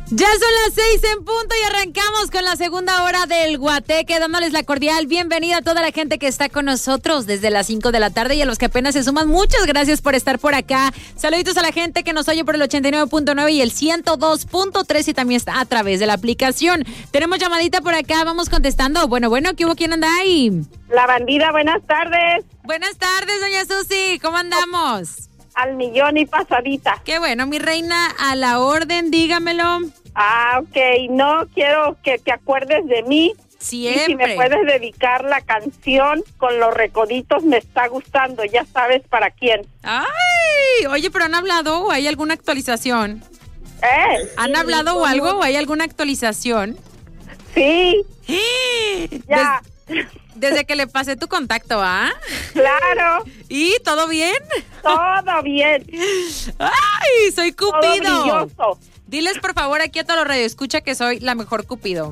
Ya son las 6 en punto y arrancamos con la segunda hora del Guateque, dándoles la cordial bienvenida a toda la gente que está con nosotros desde las 5 de la tarde y a los que apenas se suman. Muchas gracias por estar por acá. Saluditos a la gente que nos oye por el 89.9 y el 102.3 y también está a través de la aplicación. Tenemos llamadita por acá, vamos contestando. Bueno, ¿qué hubo? ¿Quién anda ahí? La bandida, buenas tardes. Buenas tardes, doña Susi, ¿cómo andamos? Al millón y pasadita. Qué bueno, mi reina, a la orden, dígamelo. Ok, no quiero que te acuerdes de mí. Siempre. Y si me puedes dedicar la canción con los recoditos, me está gustando, ya sabes para quién. Ay, oye, pero ¿han hablado o hay alguna actualización? ¿Han hablado o algo o hay alguna actualización? Sí. Ya. Desde que le pasé tu contacto, ¿ah? Claro. ¿Y todo bien? Todo bien. Ay, soy Cupido. Todo brilloso. Diles por favor aquí a todos los radioescucha que soy la mejor Cupido.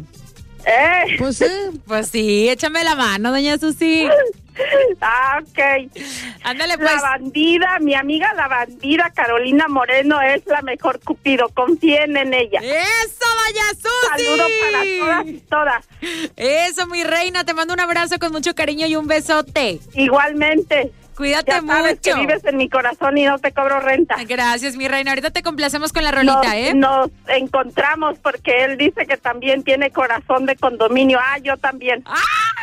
Pues sí, échame la mano, doña Susi. Ok. Ándale pues. La bandida, mi amiga la bandida Carolina Moreno es la mejor Cupido, confíen en ella. ¡Eso, doña Susi! Saludos para todas y todas. Eso, mi reina, te mando un abrazo con mucho cariño y un besote. Igualmente. Cuídate ya sabes mucho. Que vives en mi corazón y no te cobro renta. Gracias, mi reina. Ahorita te complacemos con la rolita, Nos encontramos porque él dice que también tiene corazón de condominio. Yo también. ¡Ay!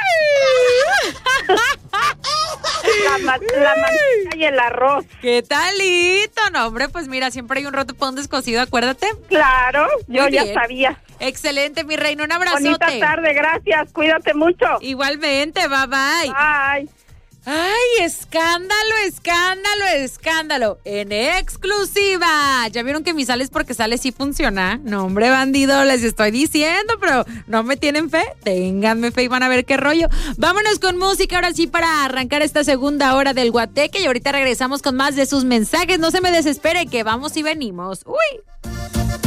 La manteca y el arroz. ¿Qué talito? No, hombre, pues mira, siempre hay un roto para un descosido, acuérdate. Claro, yo Muy ya bien. Sabía. Excelente, mi reina. Un abrazote. Bonita tarde, gracias. Cuídate mucho. Igualmente, bye bye. Bye. ¡Ay, escándalo! En exclusiva. ¿Ya vieron que mi sales porque sale sí funciona? No, hombre, bandido, les estoy diciendo, pero no me tienen fe. Ténganme fe y van a ver qué rollo. Vámonos con música ahora sí para arrancar esta segunda hora del Guateque y ahorita regresamos con más de sus mensajes. No se me desespere que vamos y venimos. ¡Uy!